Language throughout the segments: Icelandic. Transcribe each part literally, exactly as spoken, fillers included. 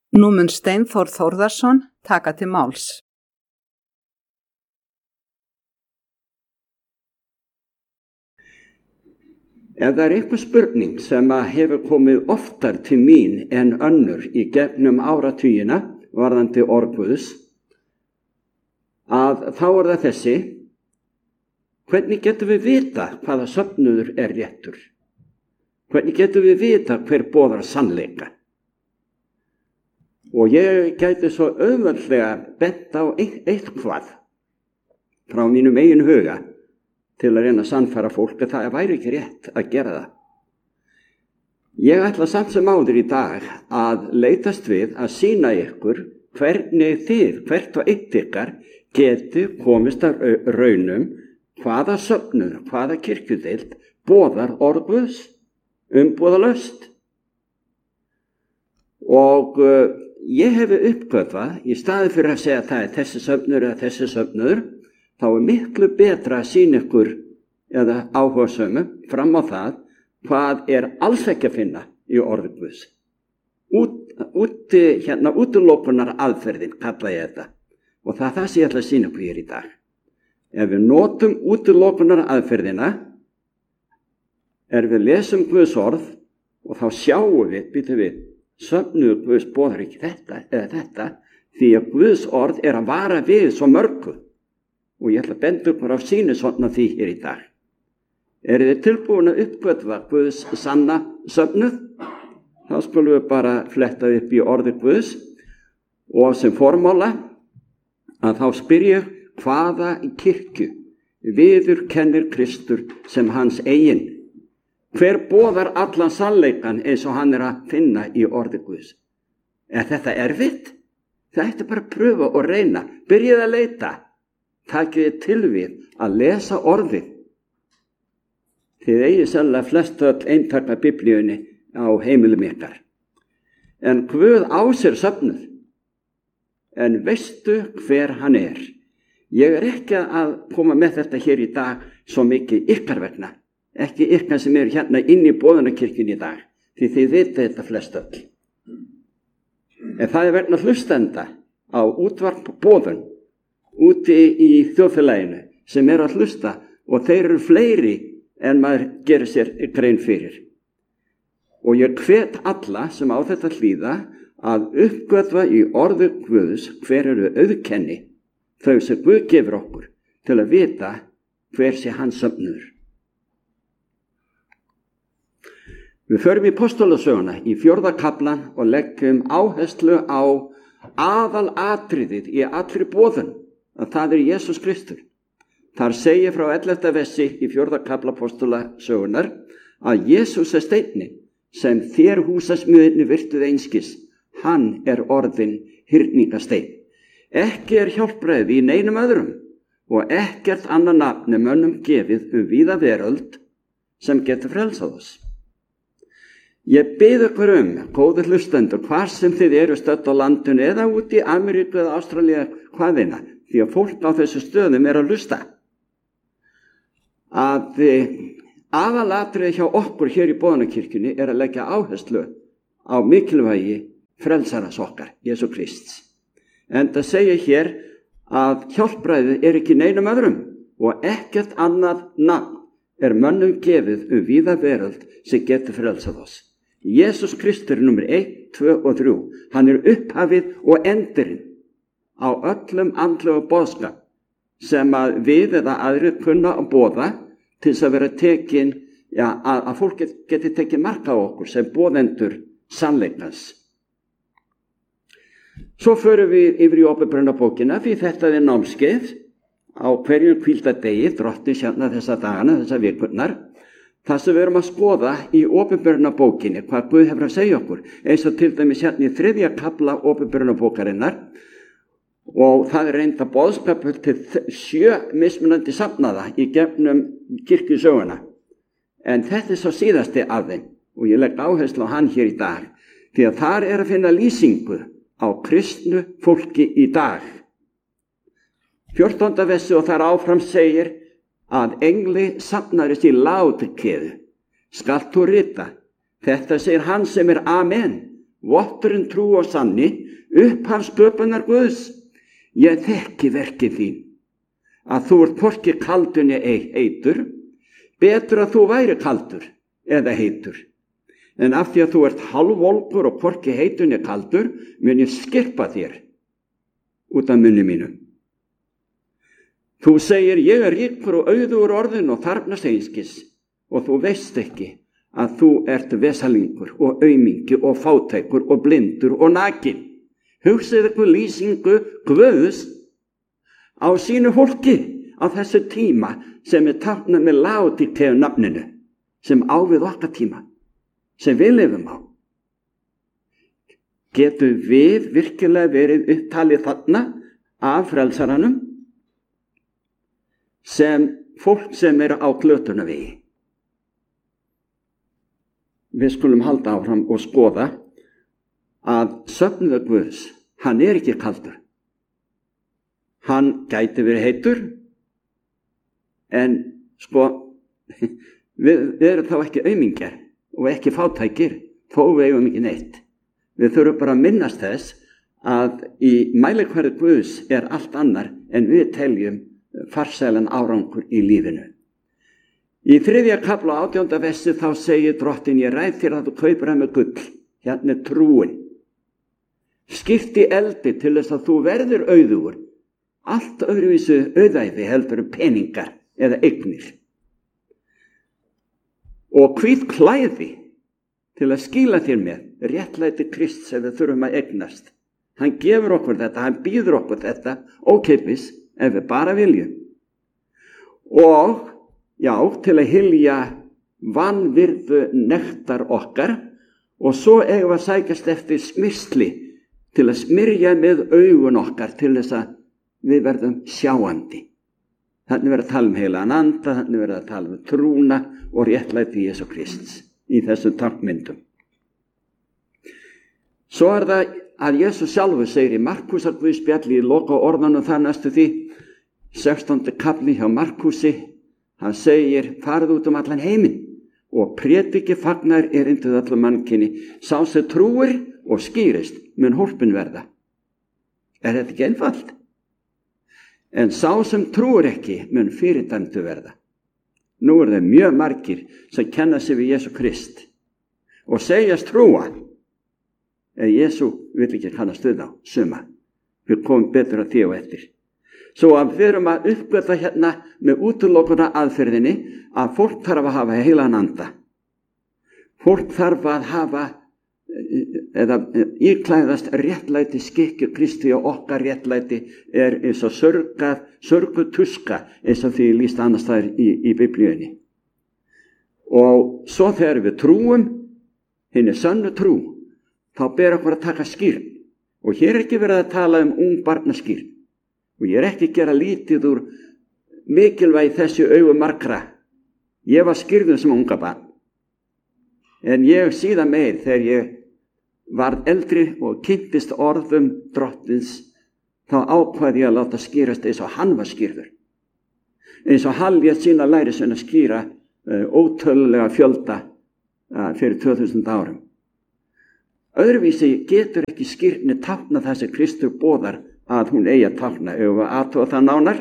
Nú mun Steinþór Þórðarson taka til máls. Ef það er einhver spurning sem að hefur komið oftar til mín en önnur í gegnum áratugina varðandi orð Guðs, að þá er það þessi: hvernig getum við vita hvaða söfnuður er réttur? Hvernig getum við vita hver boðar sannleika? Og ég gæti svo auðveldlega bent á eitthvað frá mínum eigin huga til að reyna að sannfæra fólk að það væri ekki rétt að gera það. Ég ætla samt sem áður í dag að leitast við að sýna ykkur hvernig þið, hvert og eitt ykkar, geti komist að raunum hvaða söfnuður, hvaða kirkjudeild boðar orð Guðs umbúðalaust. Og uh, ég hefi uppgötvað, í staði fyrir að segja að það er þessi söfnuður eða þessi söfnuður, þá er miklu betra að sýna ykkur eða áhugasömu fram á það hvað er alls ekki að finna í orði Guðs. Út, út, hérna, útilokunar aðferðin kalla ég þetta, og það er það sem ég ætla að sýna ykkur hér í dag. Ef við notum útilokunar aðferðina, er við lesum Guðs orð og þá sjáum við, býtum við, söfnuður Guðs boðar ekki þetta eða þetta, því að Guðs orð er að vara við svo mörgu. Og ég ætla að benda ykkur á sínu svona því hér í dag. Eru þið tilbúin að uppgötva Guðs sanna söfnuð? Þá skulum við bara fletta upp í orði Guðs og sem formála að þá spyr ég hvaða kirkju viðurkennir Kristur sem hans eigin. Hver boðar allan sannleikann eins og hann er að finna í orði Guðs? Er þetta erfitt? Það ætti bara að pröfa og reyna. Byrjið að leita. Takið þið til við að lesa orðið. Þið eigið sannlega flest öll eintak af biblíunni á heimilum ykkar. En Guð á sér söfnuð. En veistu hver hann er? Ég er ekki að koma með þetta hér í dag svo mikið ykkar vegna. Ekki ykkar sem eru hérna inn í boðunarkirkjunni í dag. Því þið vitið þetta flest öll. En það er vegna hlustenda á útvarp boðun úti í þjóðfélaginu sem eru að hlusta og þeir eru fleiri en maður gerir sér grein fyrir. Og ég hvet alla sem á þetta hlýða að uppgötva í orði Guðs hver eru auðkenni, þau sem Guð gefur okkur, til að vita hver sé hans söfnuður. Við förum í Póstólasöguna í fjórða kaflan og leggjum áherslu á aðalatriðið í allri boðun, að það er Jesús Kristur. Þar segir frá ellefta versi í fjórða kafla Póstólasögunar að Jesús er steinninn sem þér húsasmiðirnir virtuð einskis, hann er orðinn hyrningasteinn. Ekki er hjálpræði í neinum öðrum og ekkert annað nafn er mönnum gefið um víða veröld sem getur frelsað oss. Ég bið ykkur um, góðir hlustendur, hvar sem þið eru stödd á landinu eða út í Ameríku eða Ástralíu, hvaðina, því að fólk á þessu stöðum er að hlusta, að aðalatriði hjá okkur hér í boðunarkirkjunni er að leggja áherslu á mikilvægi frelsaras okkar, Jesú Krists. En það segir hér að hjálpræðið er ekki neinum öðrum og ekkert annað nafn er mönnum gefið um víða veröld sem getur frelsað oss. Jesús Kristur er númer eitt, tvö og þrjú. Hann er upphafið og endurinn á öllum andlegu boðskap sem að við eða aðrir kunna að boða til þess að vera tekin, já, að, að fólk get, geti tekið mark á okkur sem boðendur sannleikans. Svo förum við yfir í Åpenbarunarbókina því þetta er námskeið á hverjum hvíldardegi, drottins hérna þessa dagana, þessa vikurnar. Það sem við erum að skoða í Åpenbarunarbókinni, hvað Guð hefur að segja okkur, eins og til dæmis hérna í þriðja kafla Åpenbarunarbókarinnar, og það er reynda boðskapur til sjö mismunandi safnaða í gegnum kirkjusöguna. En þetta er svo síðasti af þeim, og ég legg áherslu á hann hér í dag, því að þar er að finna lýsingu á kristnu fólki í dag. fjórtánda versi og þar áfram segir að engli safnarist í Laódíkeu skalt þú rita, þetta segir hann sem er Amen, votturinn trú og sanni, upphaf sköpunar Guðs. Ég þekki verkið þín, að þú ert hvorki kaldur né heitur, betur að þú væri kaldur eða heitur. En af því að þú ert hálfvolgur og hvorki heitur né kaldur, mun ég skirpa þér út af munni mínum. Þú segir, ég er ríkur og auðugur orðin og þarfnast einskis, og þú veist ekki að þú ert vesalingur og aumingi og fátækur og blindur og nakin. Hugsið ykkur lýsingu Guðs á sínu fólki á þessu tíma sem er táknað með Laodíkeu nafninu, sem á við okkar tíma, sem við lifum á. Getur við virkilega verið upptalið þarna af frelsaranum sem fólk sem eru á glötunarvegi? Við skulum halda áfram og skoða að söfnuður Guðs, hann er ekki kaldur. Hann gæti verið heitur, en sko, við, við erum þá ekki aumingjar og ekki fátækir, þó við eigum ekki neitt. Við þurfum bara að minnast þess að í mælikvarði Guðs er allt annar en við teljum farsælan árangur í lífinu. Í þriðja kafla átjánda versi þá segir Drottinn, ég ræð þér að þú kaupir hann með gull, hérna er trúin. Skipti eldi til þess að þú verður auðugur, allt öðruvísu auðæfi heldur um peningar eða eignir. Og hvít klæði til að skýla þér með réttlæti Krists sem við þurfum að eignast. Hann gefur okkur þetta, hann býður okkur þetta ókeypis ef við bara viljum. Og já, til að hylja vanvirðu nektar okkar, og svo eigum við að sækjast eftir smyrsli til að smyrja með augun okkar til þess að við verðum sjáandi. Þannig verður að tala um heilagan anda, þannig verður að tala um trúna og réttlæti Jesú Krists í þessum táknmyndum. Svo er það að Jesús sjálfur segir í Markúsar Guðspjalli í loka orðanum þar næstu því, sextándi kafli hjá Markúsi, hann segir, farið út um allan heiminn og prédiki fagnar erindið allum mannkyni, sá sem trúir og skýrist mun hólpin verða. Er þetta ekki einfalt? En sá sem trúir ekki mun fyrirdæmdur verða. Nú er það mjög margir sem kenna sig við Jesú Krist og segjast trúa, en Jesú vil ekki kannast við þá, suma. Við komum betur að því og eftir. Svo að við erum að uppgöta hérna með útilokuna aðferðinni að fólk þarf að hafa heilagan anda. Fólk þarf að hafa eða íklæðast réttlæti skikju Kristi, og okkar réttlæti er eins og sörgað, sörgutuska eins og því lýst annars þar í, í Biblíunni. Og svo þegar við trúum, hinn er sönnu trú, þá ber okkur að taka skýrn. Og hér er ekki verið að tala um ung barnaskýrn. Og ég er ekki að gera lítið úr mikilvægi þessu augu margra. Ég var skírður sem unga barn. En ég síðan meir þegar ég varð eldri og kynntist orðum Drottins, þá ákvaði ég að láta skýrast eins og hann var skírður. Eins og hann lét sína lærisveina að skýra uh, ótölulega fjölda uh, fyrir tvö þúsund árum. Öðruvísi getur ekki skýrni tákna það sem Kristur boðar að hún eigi að tákna, ef við athuga það nánar.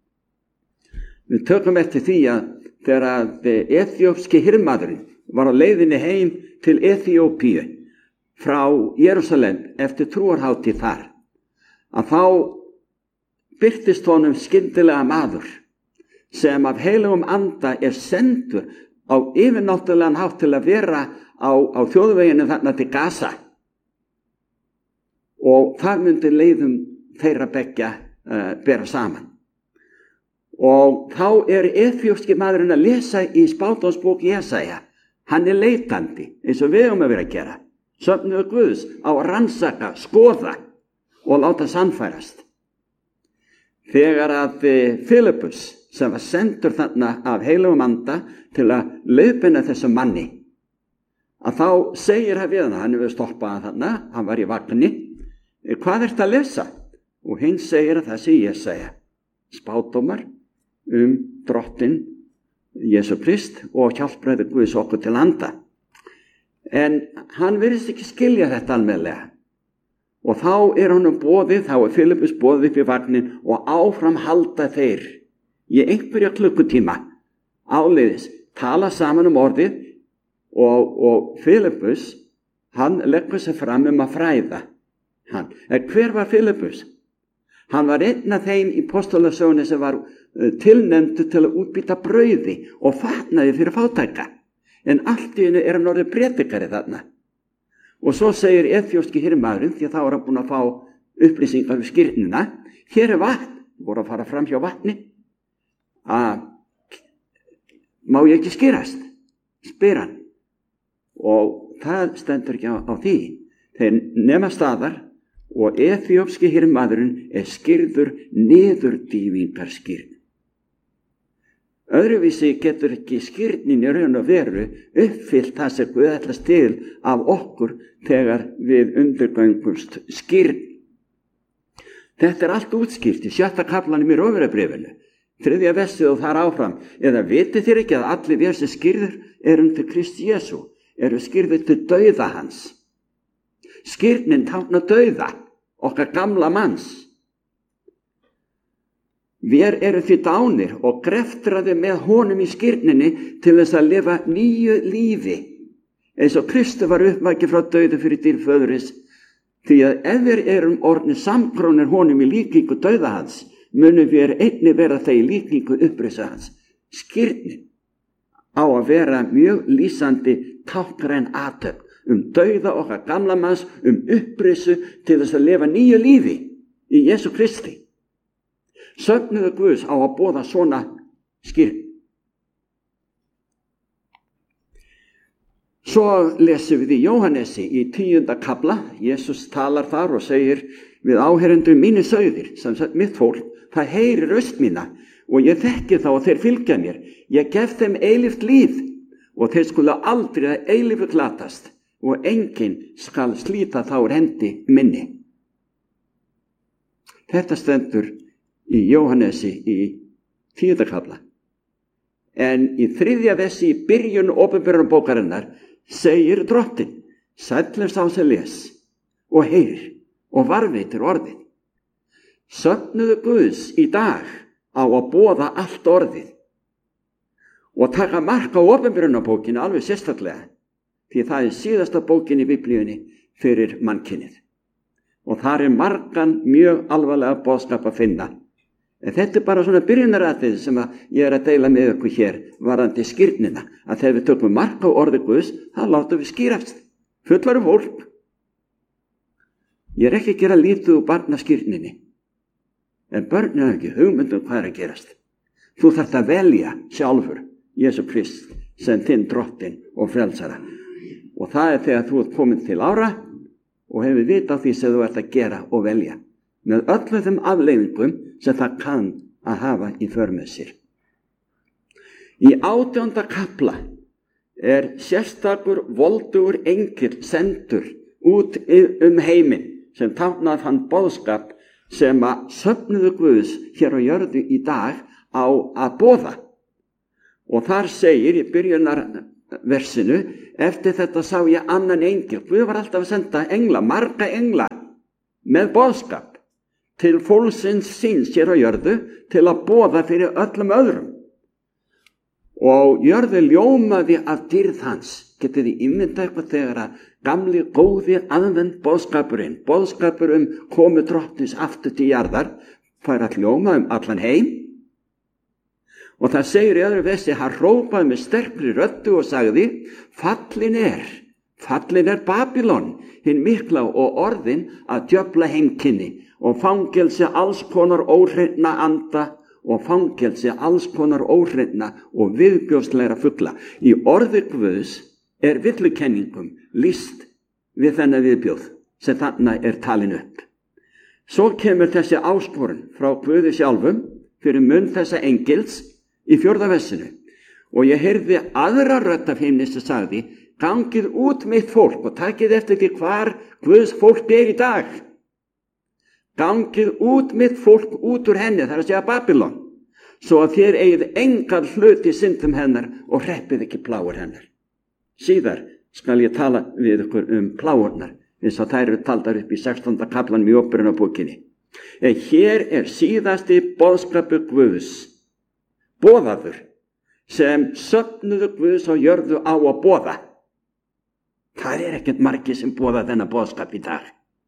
Við tökum eftir því að þegar að eþíópski hirðmaðurinn var á leiðinni heim til Eþíópíu frá Jerúsalem eftir trúarhátíð þar, að þá birtist honum skyndilega maður sem af heilugum anda er sendur á yfirnáttúrulegan hátt til að vera á, á þjóðveginu þarna til Gaza. Og það myndi leiðum þeirra beggja uh, bera saman. Og þá er eþíópski maðurinn að lesa í spádómsbók Jesaja. Hann er leitandi, eins og við höfum að vera að gera. Söfnuður Guðs á að rannsaka, skoða og láta sannfærast. Þegar að Filippus, sem var sendur þarna af heilugum anda til að leiðbeina þessum manni, að þá segir hann við hann, hann hefur stoppað þarna, hann var í vagni, hvað ertu að lesa? Og hinn segir að það sé Jesaja, spádómar um Drottinn Jesú Krist og hjálpræði Guðs okkur til anda. En hann virðist ekki skilja þetta almennilega. Og þá er honum boðið, þá er Filippus boðið upp í vagnin og áfram halda þeir í einhverja klukkutíma áleiðis, tala saman um orðið og, og Filippus, hann leggur sig fram um að fræða hann. En hver var Filippus? Hann var einn af þeim í postulasögunni sem var tilnefndur til að útbýta brauði og fatnaði fyrir fátæka. En allt í einu er hann orðið prédikari þarna. Og svo segir eþíópski hirðmaðurinn, því að þá er hann búin að fá upplýsingar við skírnina, hér er vatn, voru að fara fram hjá vatni, að má ég ekki skýrast, spyr hann. Og það stendur ekki á, á því. Þeir nema staðar og eþíópski hirðmaðurinn er skýrður niðurdýfingar skýrn. Öðruvísi getur ekki skýrnin í raun og veru uppfyllt það sem Guð ætlast til af okkur þegar við undirgöngumst skýrn. Þetta er allt útskýrt í sjötta kaflanum í Rómverjabréfinu, þriðja versið og þar áfram. Eða vitið þér ekki að allir við sem skýrður eru til Kristi Jesú, eru skýrður til dauða hans. Skýrnin táknar dauða, okkar gamla manns. Vér eru því dánir og greftraði með honum í skírninni til þess að lifa nýju lífi, eins og Kristi var uppvakið frá dauðu fyrir dýrð föðuris, því að ef við erum orðnir samkrónir honum í líkingu dauða hans, munum við einnig vera það í líkingu upprisa hans. Skírnin á að vera mjög lýsandi táknræn athöfn um dauða okkar gamla manns, um upprisu til þess að lifa nýju lífi í Jesú Kristi. Söfnuðu Guðs á að boða svona skýrn. Svo lesum við í Jóhannesi í tíunda kafla. Jesús talar þar og segir við áheyrendur mínir sauðir, sem sagt mitt fólk, það heyrir röst mína og ég þekki þá og þeir fylgja mér. Ég gef þeim eilíft líf og þeir skulu aldrei að eilífu glatast og enginn skal slíta þá úr hendi minni. Þetta stendur í Jóhannesi í tíunda kafla. En í þriðja versi í byrjun opinberunarbókarinnar segir drottinn, sæll er sá sem les og heyrir og varðveitir orðið. Söfnuðu Guðs í dag á að boða allt orðið og taka mark á opinberunarbókinu alveg sérstaklega, því það er síðasta bókin í Biblíunni fyrir mannkynið. Og þar er margan mjög alvarlega boðskap að finna. En þetta er bara svona byrjunaratrið sem að ég er að deila með ykkur hér varðandi skírnina, að þegar við tökum mark á orði Guðs, þá látum við skýrast. Fullar um fólk. Ég er ekki að gera lítið úr barnaskírninni, en börn er ekki hugmyndum hvað er að gerast. Þú þarft að velja sjálfur Jesú Krist sem þinn drottinn og frelsara. Og það er þegar þú ert komin til ára og hefur vita á því sem þú ert að gera og velja, með öllu þeim afleiðingum sem það kann að hafa í för með sér. Í átjánda kafla er sérstakur voldugur engill sendur út um heiminn sem táknar þann boðskap sem að söfnuðu Guðs hér á jörðu í dag á að boða. Og þar segir í byrjunarversinu, eftir þetta sá ég annan engill. Guð var alltaf að senda engla, marga engla með boðskap til fólksins síns hér á jörðu til að boða fyrir öllum öðrum. Og jörðu ljómaði af dýrð hans. Getið þið ímyndað eitthvað þegar að gamli góði aðvend boðskapurinn, boðskapur um komu drottins aftur til jarðar, fær að hljóma um allan heim. Og það segir í öðru versi, hann hrópaði með sterkri röddu og sagði, fallin er, fallin er Babylon, hinn mikla og orðin að djöfla heimkynni, og fangelsi alls konar óhreinna anda og fangelsi alls konar óhreinna og viðbjóðslegra fugla. Í orði Guðs er villukenningum lýst við þennan viðbjóð sem þannig er talin upp. Svo kemur þessi áskorun frá Guði sjálfum fyrir munn þessa engils í fjórða versinu. Og ég heyrði aðra rödd af himni sem sagði, gangið út mitt fólk og takið eftir því hvar Guðs fólk er í dag. Gangið út mitt fólk út úr henni, það er að segja Babylon, svo að þér eigið engan hlut í syndum hennar og hreppið ekki plágur hennar. Síðar skal ég tala við ykkur um pláurnar, eins og þær eru taldar upp í sextánda kaflanum í Upprunabókinni. En hér er síðasti boðskapur Guðs, boðaður, sem söfnuðu Guðs og jörðu á að boða. Það er ekkert margir sem boða þennan boðskap í dag.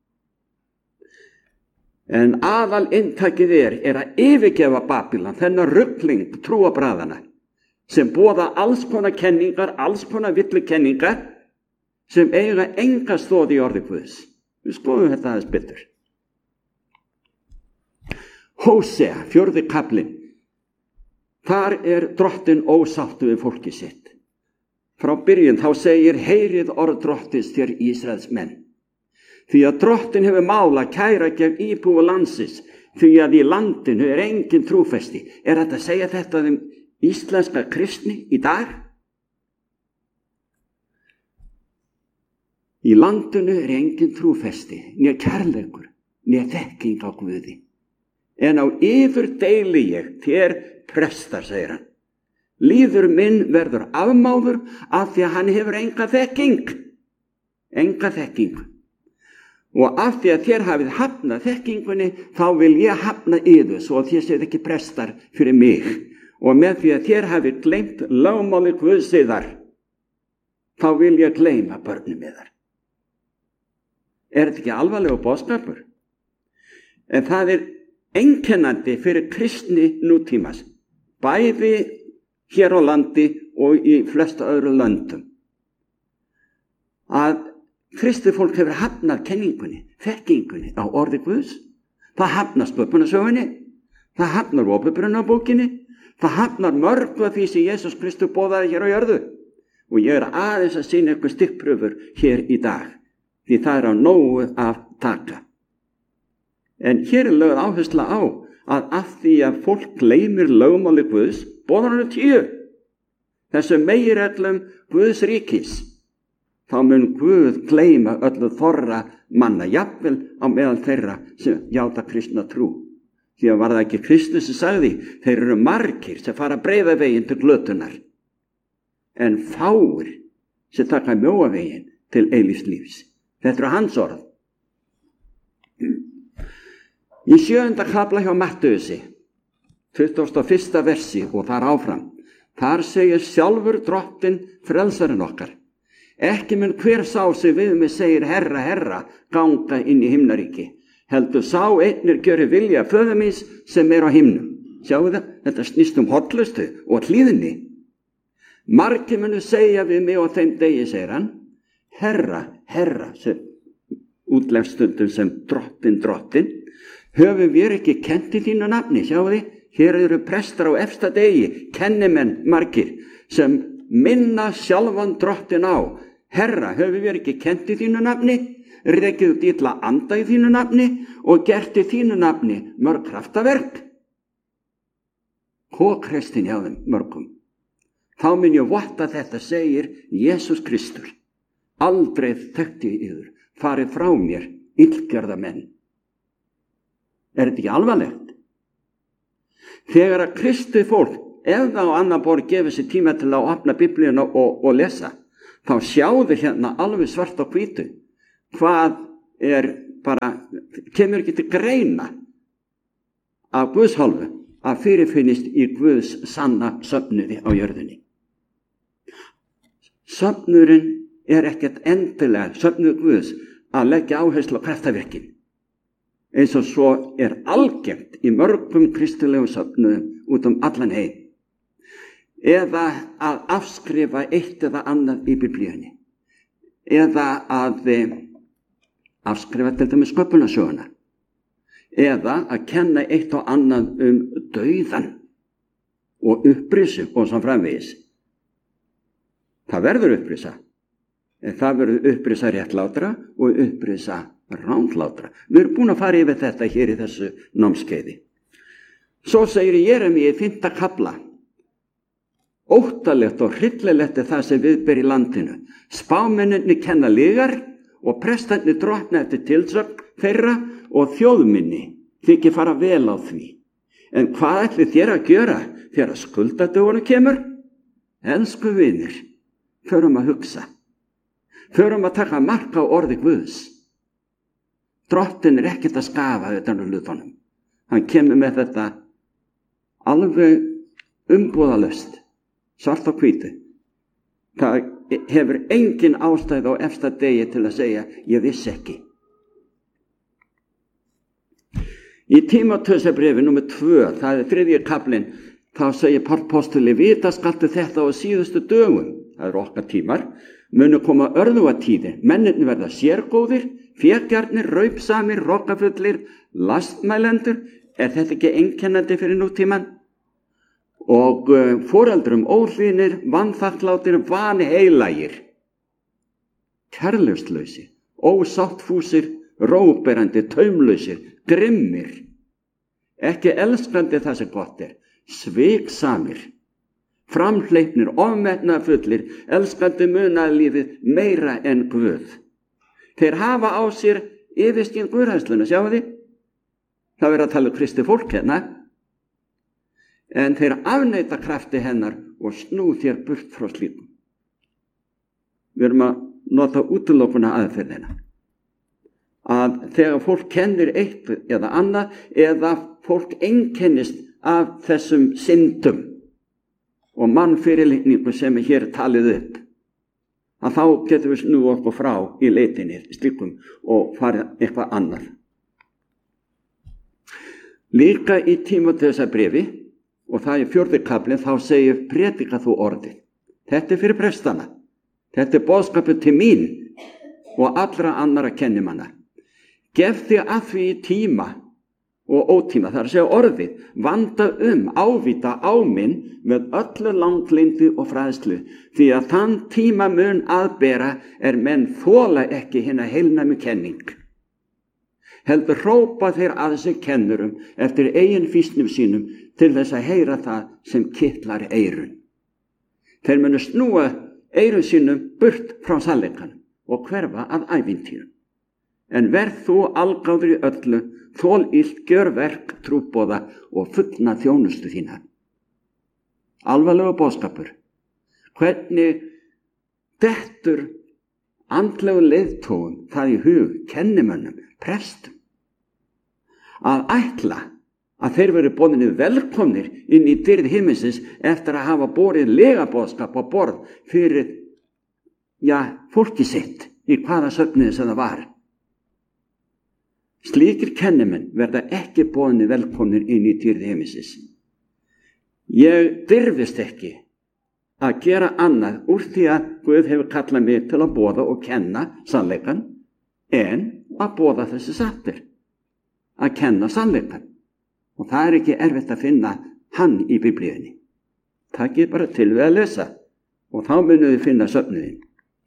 En aðal inntakið er, er að yfirgefa Babýlon, þennan rugling trúarbragðanna, sem boða alls konar kenningar, alls konar villukenningar, sem eiga enga stoð í orði Guðs. Við skoðum þetta aðeins betur. Hósea, fjórði kaflinn. Þar er drottinn ósáttur við fólkið sitt. Frá byrjun þá segir, heyrið orð drottins þér Ísraels menn. Því að drottinn hefur mál að kæra gegn íbúa landsins, því að í landinu er engin trúfesti. Er þetta að segja þetta um íslenska kristni í dag? Í landinu er engin trúfesti, né kærleikur, né þekking á Guði. En á yður deili ég, þér prestar, segir hann. Líður minn verður afmáður af því að hann hefur enga þekking. Enga þekking. Og af því að þér hafið hafnað þekkingunni, þá vil ég hafna yður, svo að þér séð ekki prestar fyrir mig. Og með því að þér hafið gleymt lögmáli Guðs yðar, þá vil ég gleyma börnum yðar. Er þetta ekki alvarlegur boðskapur? En það er einkennandi fyrir kristni nútímas, bæði hér á landi og í flesta öðru löndum, að kristið fólk hefur hafnað kenningunni, þekkingunni á orði Guðs. Það hafnar sköpunarsögunni, það hafnar Upprunabókinni, það hafnar mörgu af því sem Jesús Kristur boðaði hér á jörðu. Og ég er aðeins að sýna ykkur stikkprufur hér í dag, því það er á nógu að taka. En hér er lögð áhersla á að af því að fólk gleymir lögmáli Guðs, boðar hann tíu, þessu meginreglum Guðs ríkis, þá mun Guð gleyma öllu þorra manna, jafnvel á meðal þeirra sem játa kristna trú. Því að var það ekki Kristus sem sagði, þeir eru margir sem fara breiða veginn til glötunar, en fáir sem taka mjóa veginn til eilífs lífs. Þetta eru hans orð. Í sjöunda kafla hjá Mattheusi, tuttugasta og fyrsta versi og þar áfram, þar segir sjálfur drottinn frelsarinn okkar, ekki mun hver sá sig við mig segir herra, herra, ganga inn í himnaríki, heldur sá einnir gjöri vilja föður míns sem er á himnum. Sjáu það, þetta snýst um hollustu og hlýðni. Margir munu segja við mig á þeim degi, segir hann, herra, herra, sem útlegstundum sem drottinn, drottinn, höfum við ekki kennt í þínu nafni, sjáu þið, hér eru prestar á efsta degi, kennimenn margir, sem minna sjálfan drottinn á, herra, höfum við ekki kennt í þínu nafni, rekið út illa anda í þínu nafni og gert í þínu nafni mörg kraftaverk. Kókrestin hjá þeim mörgum. Þá mun ég votta þetta, segir Jesús Kristur. Aldrei þekkti ég yður, farið frá mér, illgerða menn. Er þetta ekki alvarlegt? Þegar að kristið fólk, ef það á annan borð gefur sér tíma til að opna Biblíuna og, og lesa, þá sjáðu hérna alveg svart á hvítu hvað er bara, kemur ekki til greina af Guðs hálfu að fyrirfinnist í Guðs sanna söfnuði á jörðinni. Söfnurinn er ekkert endilega, söfnuð Guðs, að leggja áherslu á kraftaverkin, eins og svo er algengt í mörgum kristilegum söfnuðum út um allan heim, eða að afskrifa eitt eða annað í Biblíunni, eða að afskrifa til dæmis sköpunarsöguna, eða að kenna eitt og annað um dauðan og upprisu og svo framvegis. Það verður upprisa, en það verður upprisa réttlátra og upprisa rándlátra. Við erum búin að fara yfir þetta hér í þessu námskeiði. Svo segir Jeremíu í fimmta kafla, óttalegt og hryllilegt er það sem viðber í landinu. Spámennirnir kenna lygar og prestarnir drottna eftir tilsögn þeirra og þjóðminni þykir fara vel á því. En hvað ætlið þér að gjöra þegar skuldadögunum kemur? Elsku vinir, förum að hugsa. Förum að taka mark á orði Guðs. Drottinn er ekkert að skafa utan úr hlutunum. Hann kemur með þetta alveg umbúðalaust, svart á hvítu. Það hefur engin ástæð á efsta degi til að segja, ég vissi ekki. Í Tímóteusarbréfi númer tvö, það er þriðji kaflinn, þá segir Páll postuli, vita skaltu þetta á síðustu dögum, það eru okkar tímar, munu koma örðugatíðir, mennirnir verða sérgóðir, fégjarnir, raupsamir, rokkafullir, lastmælendur, er þetta ekki einkennandi fyrir nútíman? Og uh, foreldrum óhlýðnir, vanþakklátir, vanheilagir, kærleikslausir, ósáttfúsir, róberandi, taumlausir, grimmir, ekki elskandi það sem gott er, sviksamir, framhleypnir, ofmetnaðfullir, elskandi munaðlífið meira en Guð. Þeir hafa á sér yfirskyn guðhræðsluna, sjáu þið? Það verður að tala um Kristi fólk hérna, en þeir afneita krafti hennar og snú þér burt frá slíkum. Við erum að nota útilokuna aðferðina. Að þegar fólk kennir eitt eða annað, eða fólk einkennist af þessum syndum og mannfyrirlitningu sem er hér talið upp, að þá getum við snúið okkur frá í leitinni slíkum og farið eitthvað annað. Líka í Tímóteusarbréfi, og það er fjórði kaflinn, þá segir predika þú orðið. Þetta er fyrir prestana. Þetta er boðskapur til mín og allra annara kennimanna. Gef þig að því í tíma og ótíma, það er að segja orðið, vanda um, ávita, áminn með öllu langlindi og fræðslu, því að þann tíma mun aðbera er menn þola ekki hina heilnæmu kenning. Heldur hrópa þeir að sig kennurum eftir eigin fýsnum sínum til þess að heyra það sem kitlar eyrun. Þeir munu snúa eyrun sínum burt frá sannleikanum og hverfa að ævintýrum. En verð þú algáður í öllu, þól illt, gjör verk, trúboða og fullna þjónustu þína. Alvarlegu boðskapur. Hvernig dettur andlegu leiðtogum það í hug, kennimönnum, prestum, að ætla að þeir veru boðinni velkomnir inn í dyrð himinsins eftir að hafa borið legaboðskap á borð fyrir, já, fólki sitt í hvaða söfniði sem það var. Slíkir kennimenn verða ekki boðinni velkomnir inn í dyrð himinsins. Ég dirfist ekki að gera annað úr því að Guð hefur kallað mig til að boða og kenna sannleikan en að boða þessi sattir, að kenna sannleikan. Og það er ekki erfitt að finna hann í biblíunni. Takið bara til við að lesa og þá munum við finna söfnuðin.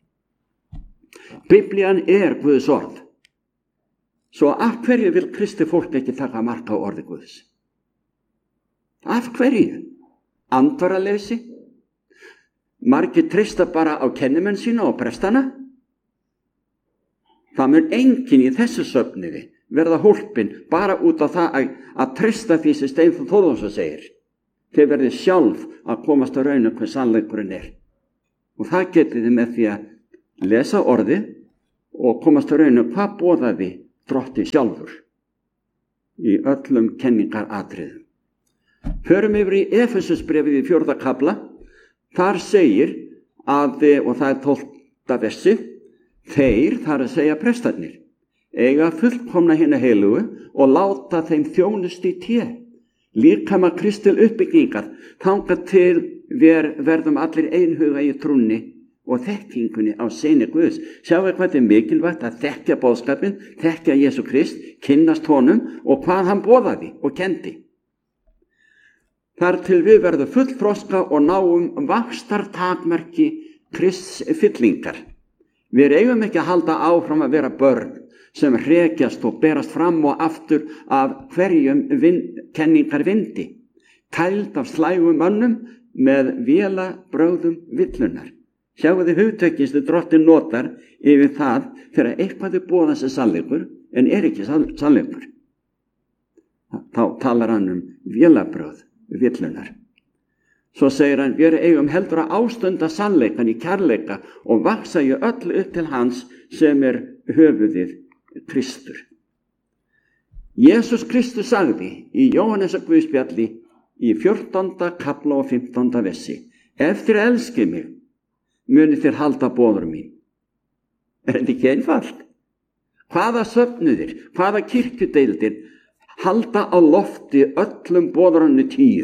Biblían er Guðs orð. Svo af hverju vil kristi fólk ekki taka mark á orði Guðs? Af hverju? Andvaraleysi? Margir treysta bara á kennimenn sína og prestana? Það mun enginn í þessu söfniði verða hólpin bara út á það að, að treysta því sem Steinþór Þórðarson segir. Þeir verði sjálf að komast á raun hver sannleikurinn er. Og það getið þið með því að lesa orðið og komast á raun hvað boðaði Drottinn sjálfur í öllum kenningaratriðum. Förum yfir í Efesusbréfið í fjórða kafla. Þar segir að, og það er tólfta versi, þeir, þar að segja prestarnir, eiga fullkomna hina heilugu og láta þeim þjónustu í té, líkama Kristi til uppbyggingar, þangað til við verðum allir einhuga í trúnni og þekkingunni á syni Guðs. Sjáu hvað þetta er mikilvægt að þekkja boðskapinn, þekkja Jesú Krist, kynnast honum og hvað hann boðaði og kendi. Þar til við verðum fullþroska og náum vaxtartakmarki Krists fyllingar. Við eigum ekki að halda áfram að vera börn sem hrekjast og berast fram og aftur af hverjum vin, kenningar vindi, tæld af slægum mönnum með vélabrögðum villunar. Sjáu þið hugtökin sem Drottinn notar yfir það þegar eitthvað er boðað sem sannleikur en er ekki sannleikur. Þá talar hann um vélabrögð villunar. Svo segir hann, við eigum heldur að ástunda sannleikan í kærleika og vaksa í öllu upp til hans sem er höfuðið Kristur. Jesús Kristus sagði í Jóhannesar Guðspjalli í fjórtánda kafla og fimmtánda versi, ef þér elskið mig, muni þér halda boður mín. Er þetta ekki einfalt? Hvaða söfnuðir, hvaða kirkjudeildir halda á lofti öllum boðurannu tíu?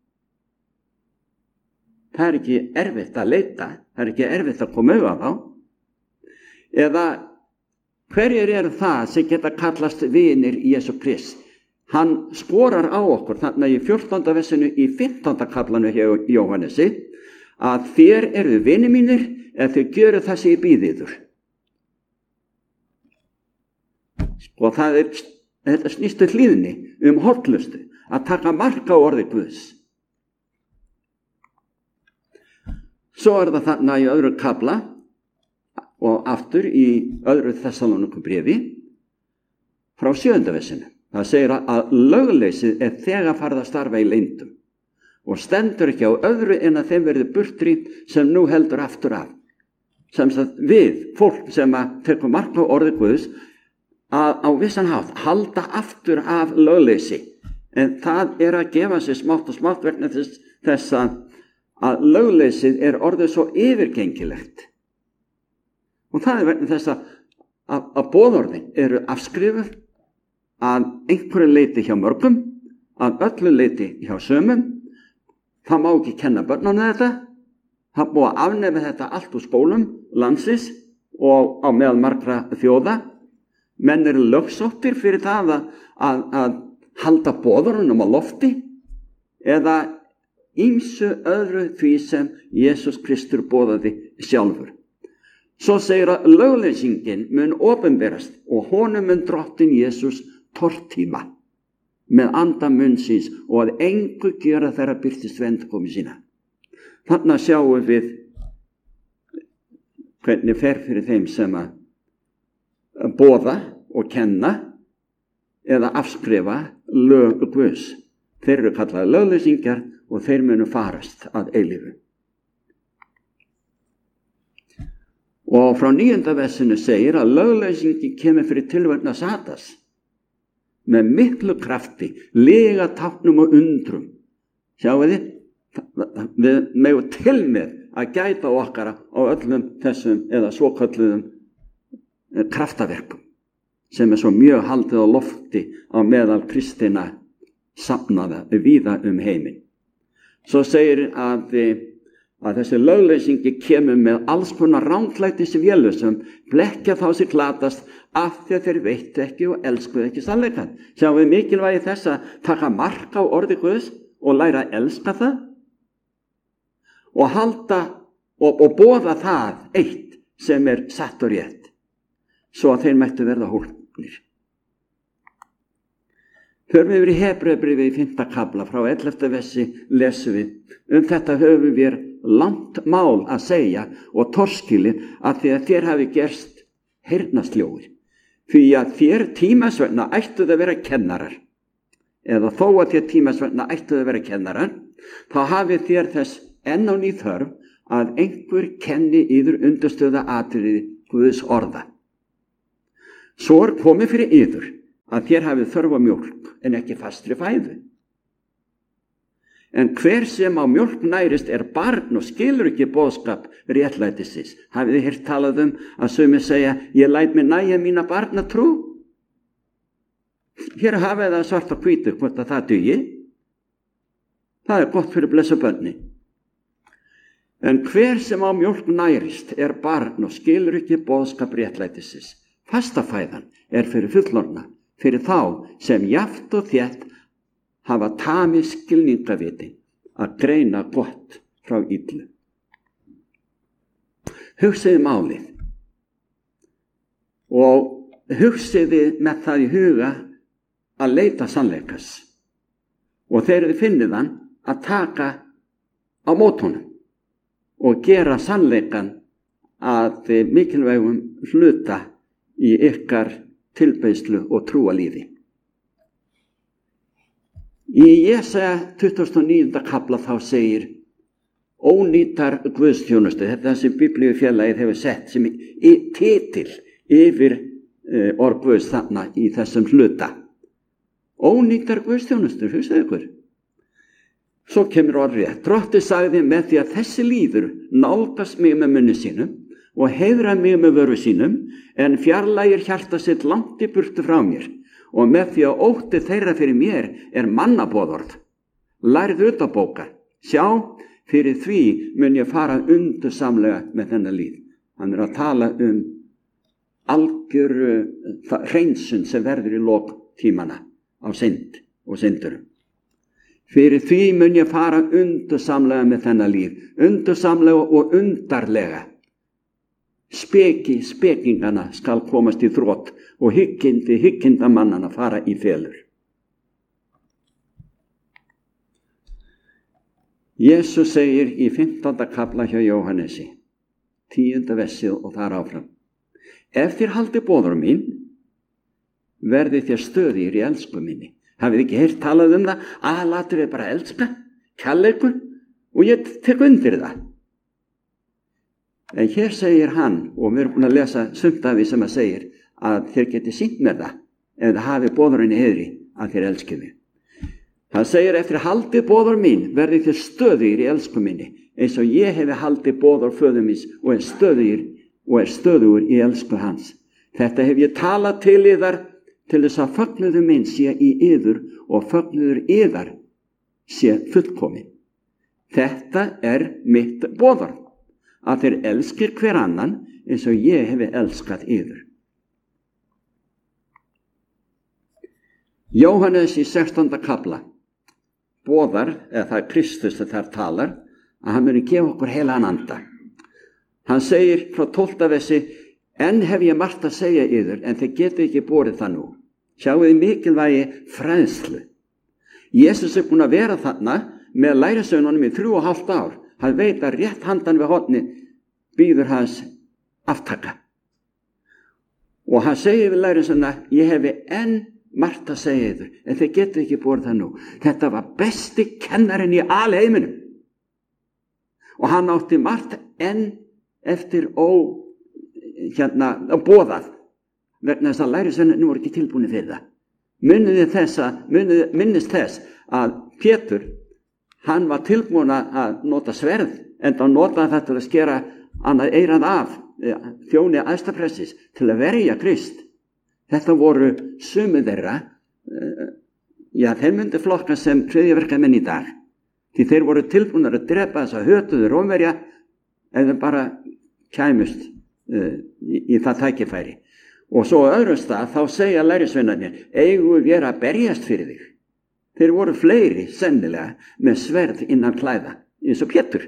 Það er ekki erfitt að leita, það er ekki erfitt að koma auðvitað á. Eða hverjir eru það sem geta kallast vinir Jesú Krist? Hann skorar á okkur þarna í fjórtánda versinu í fimmtánda kaflanu hjá Jóhannesi að þér eru vinir mínir ef þið gjöru það sem ég býð yður. Og það er, þetta snýstu hlýðni um hollustu, að taka mark á orði Guðs. Svo er það þarna í öðru kafla og aftur í öðru Þessalóníku bréfi frá sjöunda versinu. Það segir að lögleysið er þegar farið að starfa í leyndum og stendur ekki á öðru en að þeim verði burtri sem nú heldur aftur af. Sem sagt við, fólk sem að tekur mark á orði Guðs, að á vissan hátt halda aftur af lögleysi. En það er að gefa sér smátt og smátt vegna þess, þess að, að lögleysið er orðið svo yfirgengilegt. Og það er vegna þess að, að, að boðorðin eru afskrifuð að einhverju leiti hjá mörgum, að öllu leiti hjá sömum. Það má ekki kenna börnunum þetta. Það búið að afnema þetta allt úr skólum landsins og á meðal margra þjóða. Menn eru lögsóttir fyrir það að, að, að halda boðorunum á lofti eða ýmsu öðru því sem Jesús Kristur boðaði sjálfur. Svo segir að lögleysingin mun opinberast og honum mun drottinn Jesús tortíma með anda munnsins og að engu gera þeirra birtist vendkomi sína. Þarna sjáum við hvernig fer fyrir þeim sem að boða og kenna eða afskrifa lög Guðs. Þeir eru kallaði lögleysingar og þeir munu farast að eilífu. Og frá níunda versinu segir að lögleysingi kemur fyrir tilverna Satans með miklu krafti, lega táknum og undrum. Sjáu þið, við megum til með að gæta okkar á öllum þessum eða svokölluðum kraftaverkum sem er svo mjög haldið á lofti á meðal kristina safnaða víða um heiminn. Svo segir að, að þessi lögleysingi kemur með alls konar ranglætis vélu sem blekkja þá sér glatast af því að þeir veitu ekki og elskuðu ekki sannleikann. Sjáum við mikilvægi þess að taka mark á orði Guðs og læra að elska það og halda og, og boða það eitt sem er satt og rétt, svo að þeir mættu verða hólpnir. Förum við yfir í Hebreubréfið í fimmta kafla frá ellefta versi lesum við. Um þetta höfum við langt mál að segja og torskilið að því að þér hafi gerst heyrnarsljóir. Því að þér tímasvegna ættuð að vera kennarar. Eða þó að þér tímasvegna ættuð að vera kennarar, þá hafið þér þess enn á ný þörf að einhver kenni yður undirstöða atriði Guðs orða. Svo er komið fyrir yður að þér hafið þörf á mjólk en ekki fastri fæðu. En hver sem á mjólk nærist er barn og skilur ekki boðskap réttlætisins. Hafið þið heyrt talað um að sumir segja, ég læt mig nægja mína barna trú? Hér hafið það svart og hvítu hvort að það dugi. Það er gott fyrir blessu börni. En hver sem á mjólk nærist er barn og skilur ekki boðskap réttlætisins. Fastafæðan er fyrir fullorðna, fyrir þá sem jafnt og þétt hafa tamið skilningavitin að greina gott frá illu. Hugsiði málið og hugsiði með það í huga að leita sannleikas og þegar þið finnið hann að taka á mótunum og gera sannleikan að mikilvægum hluta í ykkar tilbeiðslu og trúalífi. Í Jesaja tuttugasta og níunda kafla þá segir ónýtar guðstjónustu, þetta sem Biblíufélagið hefur sett sem titil yfir uh, orð Guðs þarna í þessum hluta. Ónýtar guðstjónustu, hugsaðu ykkur. Svo kemur orðrétt. Drottinn sagði með því að þessi lýður nálgast mig með munni sínum og heiðra mig með vöru sínum, en fjarlægir hjarta sitt langt í burtu frá mér, og með því að ótti þeirra fyrir mér er mannaboðorð. Lærðu utanbókar. Sjá, fyrir því mun ég fara undursamlega með þennan lýð. Hann er að tala um algjöru hreinsun sem verður í lok tímana á synd og syndurum. Fyrir því mun ég fara undursamlega með þennan lýð. Undursamlega og undarlega. Speki, spekingana skal komast í þrot og hyggindi, hyggindamannana fara í felur. Jesús segir í fimmtánda kafla hjá Jóhannesi, tíunda versið og þar áfram. Ef þér haldið boður mín, verði þér stöðir í elsku minni. Hafið ekki heyrt talað um það? Aðalatur er bara elska, kærleikur, og ég tek undir það. En hér segir hann, og við erum búin að lesa sumt af því sem að segir, að þér geti sýnt með það, ef það hafi boðurinn í heiðri, að þér elskið mig. Hann segir, eftir haldið boður mín, verði þér stöðugir í elsku minni, eins og ég hefi haldið boður föður míns og er stöðugir og er stöðugur í elsku hans. Þetta hef ég talað til yðar, til þess að fögnuður minn sé í yður og fögnuður yðar sé fullkomin. Þetta er mitt boður, að þeir elskir hver annan eins og ég hefi elskað yður. Jóhannes í sextánda kafla boðar, eða það er Kristus sem þar talar, að hann muni gefa okkur heilagan anda. Hann segir frá tólfta versi, enn hef ég margt að segja yður, en þeir geta ekki borið það nú. Sjáuði mikilvægi fræðslu. Jesús er búin að vera þarna með lærisveinunum í þrjú og hálft ár. Hann veit að rétt handan við horni bíður hans aftaka. Og hann segir við lærisveina, ég hefi enn margt að segja yður, en þeir getur ekki borið það nú. Þetta var besti kennarinn í alheiminum. Og hann átti margt enn eftir ó, hérna, boðað, vegna þess að lærisveinarnir voru ekki tilbúinir fyrir það. Munið þess að, munið, minnist þess að Pétur, hann var tilbúin að nota sverð, en þá notaði þetta til að skera annað eyrað af, þjóni æðstapressis, til að verja Krist. Þetta voru sumir þeirra, já, þeir myndi flokka sem hryðjuverkamenn í dag, því þeir voru tilbúinir að drepa þess að hötuðu Rómverja, eða bara kæmust uh, í, í það tækifæri. Og svo á öðrum stað, þá segja lærisveinarnir, eigum við að berjast fyrir þig. Þeir voru fleiri, sennilega, með sverð innan klæða, eins og Pétur.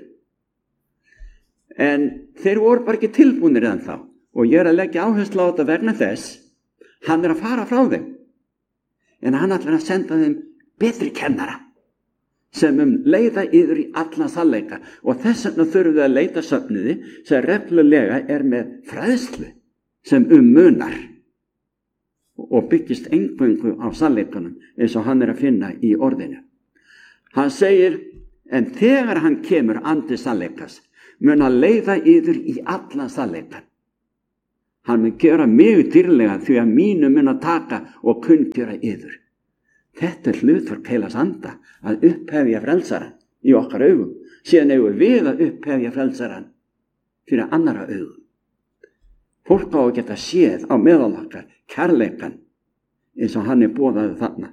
En þeir voru bara ekki tilbúinir ennþá. Og ég er að leggja áherslu á þetta vegna þess, hann er að fara frá þeim. En hann ætlar að senda þeim betri kennara, sem um leiða yfir í allan sannleika. Og þess vegna þurfum við að leita söfnuði, sem reglulega er með fræðslu, sem um munar. Og byggist eingöngu á sannleikanum eins og hann er að finna í orðinu. Hann segir, en þegar hann kemur andi sannleikas, mun að leiða yður í allan sannleikan. Hann mun gera mjög dýrlega því að mínu mun að taka og kunngjöra yður. Þetta er hlutverk heilags anda, að upphefja frelsaran í okkar augum. Síðan eigum við að upphefja frelsaran fyrir annara augum. Fólk á að geta séð á meðal okkar kærleikan eins og hann er boðaði þarna.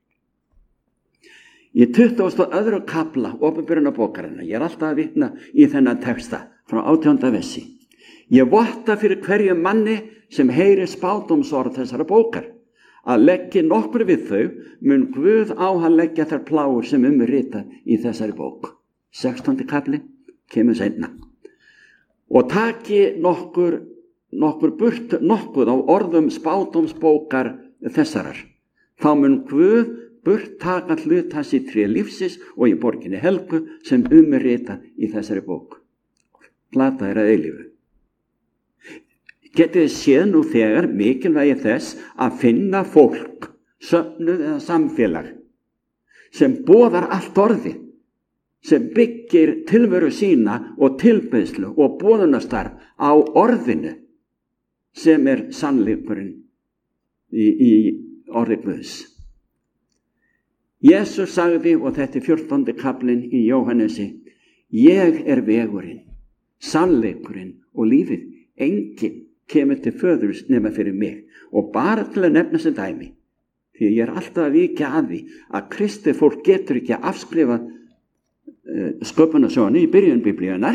Í tuttugasta og öðrum kafla opinberunarbókarinnar, ég er alltaf að vitna í þennan texta frá átjánda versi. Ég votta fyrir hverjum manni sem heyrir spádómsorð þessara bókar, að leggja nokkur við þau, mun Guð á hann leggja þær plágur sem um er ritað í þessari bók. sextándi kafli kemur seinna. Og taki nokkur nokkur burt nokkuð á orðum spádómsbókar þessarar. Þá mun Guð burt taka hlut hans í tré lífsins og í borginni helgu sem um er ritað í þessari bók. Plata er að eilífu. Getið þið séð nú þegar mikilvægi þess að finna fólk, söfnuð eða samfélag, sem boðar allt orði, sem byggir tilveru sína og tilbeiðslu og boðunastarf á orðinu sem er sannleikurinn í, í orði Guðs. Jesús sagði, og þetta er fjórtándi kaflinn í Jóhannesi, ég er vegurinn, sannleikurinn og lífið. Enginn kemur til föðurs nema fyrir mig. Og bara til að nefna sem dæmi, því ég er alltaf að víkja að því að kristið fólk getur ekki að afskrifa uh, sköpunarsögunni í byrjun biblíunar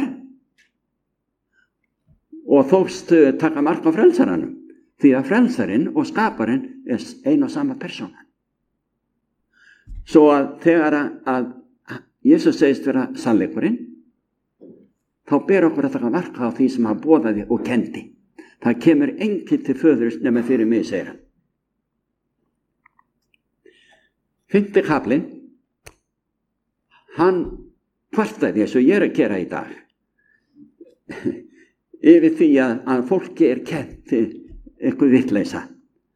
og þóst uh, taka mark á frelsaranum, því að frelsarinn og skaparinn er ein og sama persóna. Svo að þegar að, að Jesús segist vera sannleikurinn, þá ber okkur að taka mark á því sem hann boðaði og kendi. Það kemur enginn til föðurs nema fyrir mig, segir hann. Fimmti kaflinn, hann kvartaði eins og ég er að gera í dag yfir því að, að fólki er kennt eitthvað vitleysa.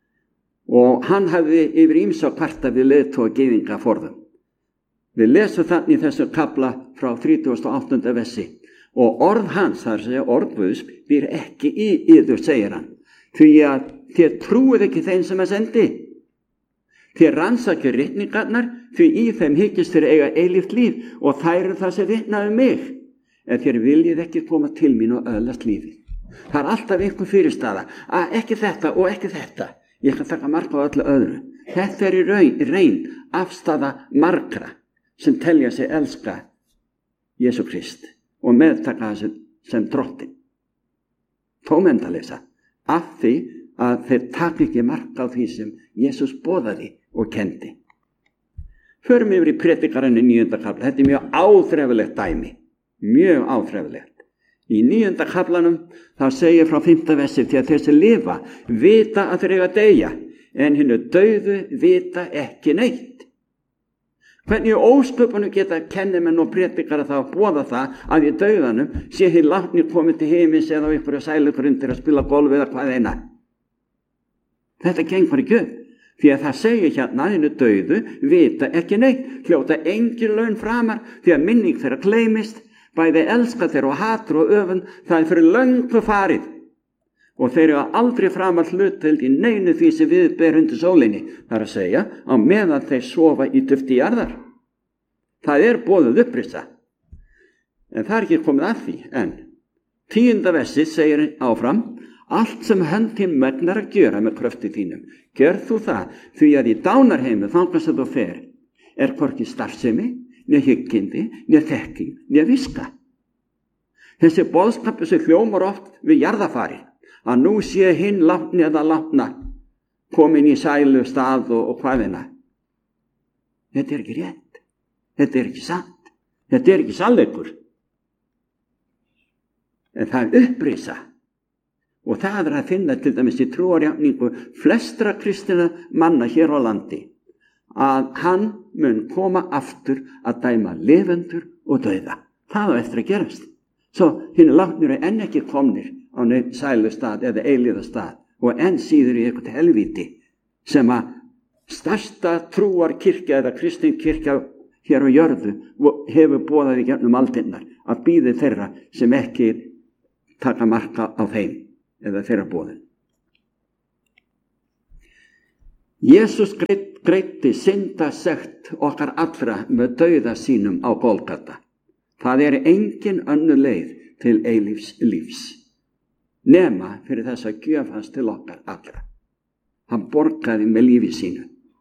Og hann hafði yfir ýmsa kvarta við leiðtoga gyðinga forðum. Við lesum þannig í þessu kafla frá þrítugasta og áttunda versi. Og orð hans, það er að segja orð Guðs, býr ekki í yður, segir hann. Því að þér trúið ekki þeim sem að sendi. Þér rannsakir ritningarnar, því í þeim hyggist þér eiga eilíft líf og þær eru það sem vitna um mig. En þér viljið ekki koma til mín og öðlast lífið. Það er alltaf einhver fyrirstaða, að ekki þetta og ekki þetta. Ég kan taka mark á öllu öðru. Þetta er í raun, reyn afstaða margra sem telja sig elska Jesú Krist og meðtaka þessu sem drottin. Tómendalesa, af því að þeir taka ekki mark á því sem Jesús boðaði og kendi. Förum yfir í predikarinn í níunda kafla. Þetta er mjög áþrefulegt dæmi. Mjög áþrefulegt. Í níunda kaflanum þá segir frá fimmta versi, því að þeir sem lifa vita að þeir eiga að deyja, en hinu dauðu vita ekki neitt. Hvernig í ósköpunum geta kennimenn og predikara þá að boða það að í dauðanum sé hinn látni komið til heimis eða á einhverju sælugrundir að spila golf eða hvað eina. Þetta gengur ekki upp, því að það segir hérna að hinu dauðu vita ekki neitt, hljóta engin laun framar, því að minning þeirra gleymist, bæði elska þeirra og hatur og öfund, það er fyrir löngu farið. Og þeir eru aldrei framar hlutdeild í neinu því sem við ber undir sólinni, það er að segja, á meðan þeir sofa í dufti jarðar. Það er boðuð upprisa. En það er ekki komið að því, en tíunda versi segir áfram, allt sem hönd þín megnar að gjöra með kröfti þínum, gjör þú það, því að í dánarheimu þangað sem þú fer, er hvorki starfsemi, né hyggindi, né þekking, né viska. Þessi boðskapur sem hljómar oft við jarðafari, að nú sé hinn látni eða látna komin í sælu stað og, og hvaðina. Þetta er ekki rétt. Þetta er ekki sant. Þetta er ekki sannleikur. En það er upprisa. Og það er að finna til dæmis í trúarjátningu flestra kristina manna hér á landi, að hann mun koma aftur að dæma lifendur og dauða. Það á eftir að gerast. Svo hinn látnir er enn ekki komnir á neitt sælustad eða eilíðastad og enn síður í eitthvað helvíti sem að stærsta trúarkirkja eða kristin kirkja hér á jörðu hefur boðað í gegnum aldinnar að bíði þeirra sem ekki taka marka á þeim eða þeirra boðin. Jesús greiddi syndasekt okkar allra með dauða sínum á Golgata. Það er engin önnur leið til eilífs lífs, nema fyrir þess að gjöf hans til okkar allra. Hann borgaði með lífi sínu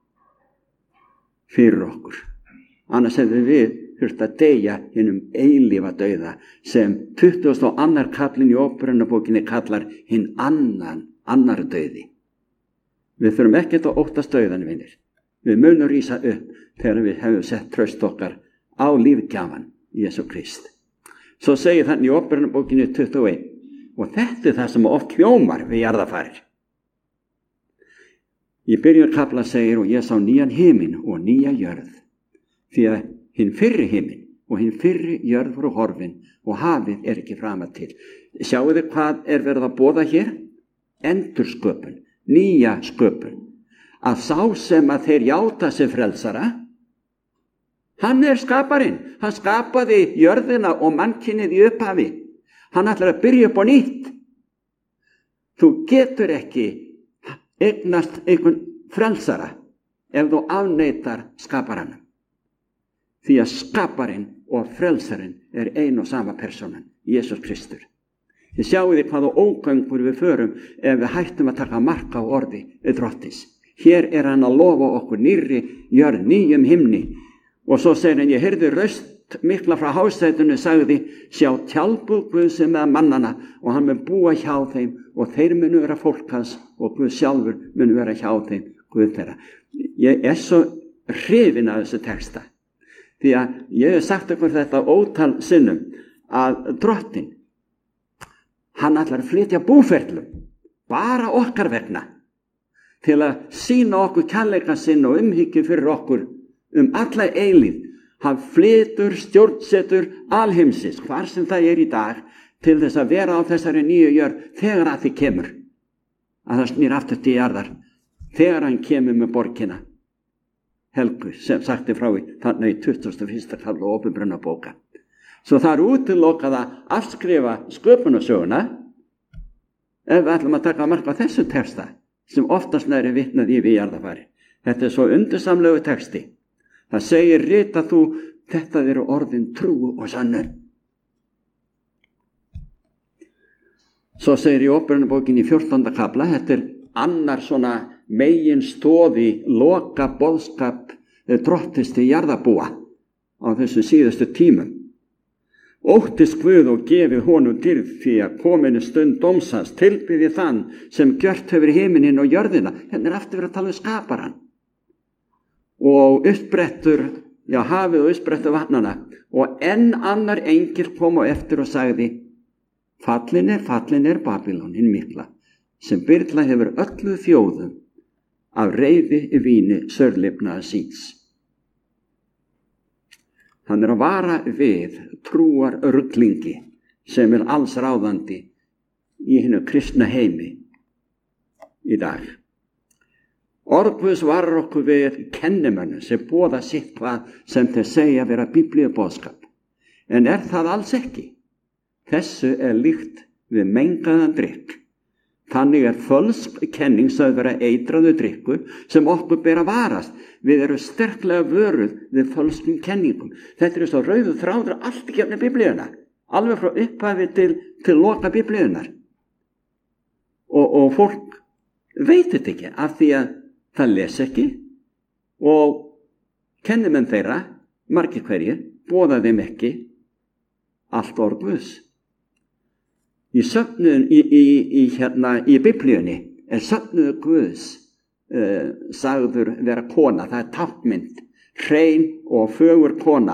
fyrir okkur. Annars hefði við þurft að deyja hinum eilífa dauða sem tuttugasta og annar kaflinn í Óperunarbókinni kallar hinn annan, annar dauði. Við þurfum ekkert að óttast dauðan, vinir. Við munum rísa upp þegar við hefum sett traust okkar á lífgjafan Jesú Krist. Svo segir þannig í Óperunarbókinni tuttugu og eitt, og þetta er það sem oft hljómar við jarðafarir. Í byrjun kafla segir, og ég sá nýjan himinn og nýja jörð, því að hinn fyrri himinn og hinn fyrri jörð voru horfin og hafið er ekki framar til. Sjáu þið hvað er verið að boða hér? Endursköpun, nýja sköpun. Að sá sem að þeir játa sem frelsara Hann er skaparinn. Hann skapaði jörðina og mannkynið í upphafi. Hann ætlar að byrja upp á nýtt. Þú getur ekki eignast einhvern frelsara ef þú afneitar skaparanum. Því að skaparinn og frelsarinn er ein og sama persónan, Jesús Kristur. Þið sjáu því hvað á ógöngur við förum ef við hættum að taka mark á orði drottins. Hér er hann að lofa okkur nýrri jörð, nýjum himni. Og svo segir hann, ég heyrði röst mikla frá hásætinu, sagði, sjá tjaldbúð Guðs með mannana og hann mun búa hjá þeim og þeir munu vera fólk hans og Guð sjálfur munu vera hjá þeim, Guð þeirra. Ég er svo hrifin af þessu texta. Því að ég hef sagt ykkur þetta ótal sinnum að drottin, hann ætlar að flytja búferlum, bara okkar vegna, til að sýna okkur kærleika sinn og umhyggju fyrir okkur um alla eilíð. Hann flytur, stjórnsetur alheimsins, hvar sem það er í dag, til þess að vera á þessari nýju jörð þegar að því kemur, að það snýr aftur til jarðar, þegar hann kemur með borgina Helgu, sem sagti frá í þarna í tuttugasta og fyrsta kafla Opinberunarbóka. Svo það er útilokað að afskrifa sköpunarsöguna ef við ætlum að taka mark á þessu texta sem oftast næri vitnað í við jarðarfari. Þetta er svo undursamlegu texti. Það segir rita þú, þetta eru orðin trú og sannu. Svo segir í Opinberunarbókinni í fjórtánda kafla, þetta er annar svona megin stóði loka boðskap drottins til jarðarbúa á þessum síðustu tímum. Óttist Guð og gefið honum dýrð því að kominu stund dómsans, tilbyði þann sem gjört hefur himinin og jörðina. Hérna er aftur verið að tala um skaparan. Og uppbrettur, já hafið og uppbrettur vatnana. Og enn annar engil kom á eftir og sagði, fallin er, fallin er Babylon, hinn mikla, sem byrla hefur öllu þjóðum af reiði víni sörlifnaða síns. Hann er að vara við trúar ruglingi sem er alls ráðandi í hinnu kristna heimi í dag. Orð Guðs varar okkur við kennimönnum sem boða sitt hvað sem þeir segja vera biblíuboðskap. En er það alls ekki? Þessu er líkt við mengaðan drykk. Þannig er fölsk kenning að vera eitraðu drykkur sem okkur ber að varast. Við erum sterklega vöruð við fölskum kenningum. Þetta er svo rauðu þráður allt í gefni biblíuna. Alveg frá upphafi til, til loka biblíunar. Og, og fólk veit þetta ekki af því að það les ekki og kennimenn þeirra, margir hverjir, boða þeim ekki allt orð Guðs. Í söfnuðun í, í, í, hérna, í biblíunni er söfnuður Guðs uh, sagður vera kona, það er táknmynd, hrein og fögur kona.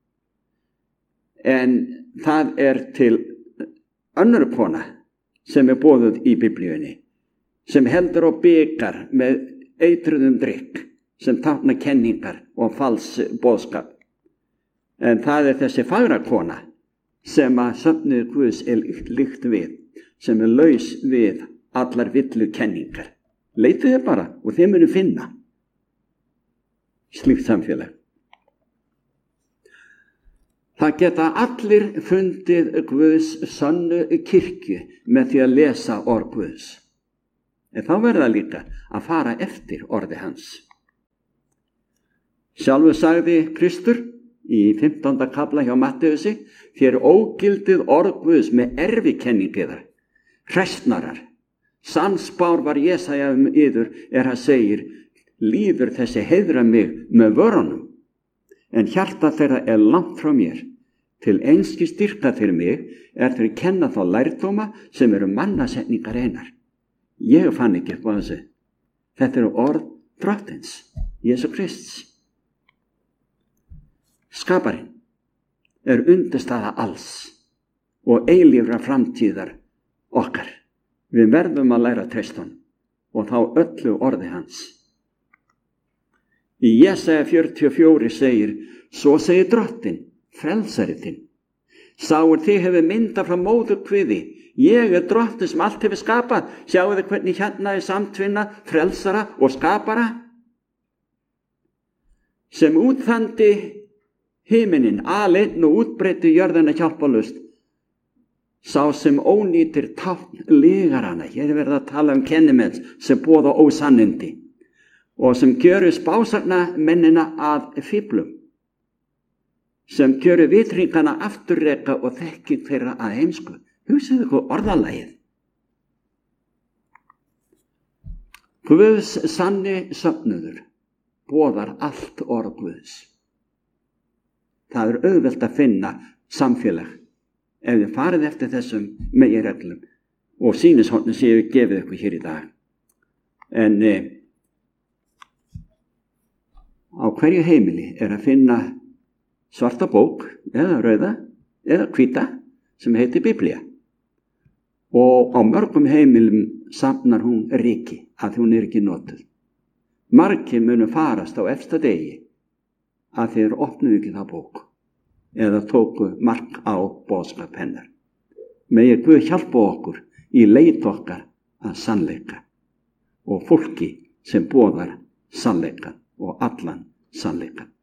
En það er til önnur kona sem er boðuð í biblíunni, sem heldur og bikar með eitruðum drykk, sem tákna kenningar og fals boðskap. En það er þessi fagra kona, sem að söfnuður Guðs er líkt við, sem er laus við allar villu kenningar. Leitið þið bara og þið munu finna slíkt samfélag. Það geta allir fundið Guðs sönnu kirkju með því að lesa orð Guðs. En þá verða líka að fara eftir orði hans. Sjálfur sagði Kristur í fimmtánda kafla hjá Matteusi, þér ógildið orð Guðs með erfikenningiðar, hræstnarar. Sannspár var Jesaja um yður er hann segir, líður þessi heiðra mig með vörunum, en hjarta þeirra er langt frá mér. Til einski styrka fyrir mig er þeir kenna þá lærdóma sem eru mannasetningar einar. Ég fann ekki upp á þessu. Þetta eru orð drottins, Jesú Krists. Skaparinn er undirstaða alls og eilífra framtíðar okkar. Við verðum að læra treysta og þá öllu orði hans. Í Jesaja fjörutíu og fjögur segir, svo segir drottin, frelsari þinn. Sáur þið hefur mynda frá móður kviði, ég er drottin sem allt hefur skapað. Sjáu þið hvernig hérna er samtvinna frelsara og skapara, sem útþandi himinin, aleinn og útbreiddu jörðina hjálparlaust, sá sem ónýtir tákn lygarana. Hér er verið að tala um kennimenn sem boða ósannindi og sem gjöru spásagna mennina að fíflum, sem gjöru vitringana afturreka og þekking þeirra að heimsku. Hugsið ykkur orðalagið. Guðs sanni söfnuður boðar allt orð Guðs. Það er auðvelt að finna samfélag ef þið farið eftir þessum meginreglum og sýnishornin séu gefið ykkur hér í dag. En e, á hverju heimili er að finna svarta bók eða rauða eða hvíta sem heitir Biblía. Og á mörgum heimilum safnar hún ríki að hún er ekki notuð. Margir munu farast á efsta degi að þeir opnuðu ekki það bók eða tóku mark á boðskap hennar. Megi Guð hjálpa okkur í leit okkar að sannleika og fólki sem boðar sannleika og allan sannleika.